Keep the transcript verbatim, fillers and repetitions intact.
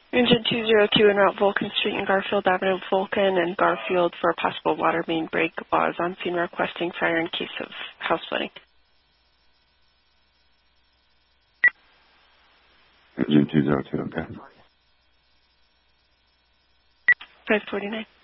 Engine two zero two en route Vulcan Street and Garfield Avenue, Vulcan and Garfield for a possible water main break. Was on scene requesting fire in case of house flooding. Engine two zero two, okay. five forty-nine.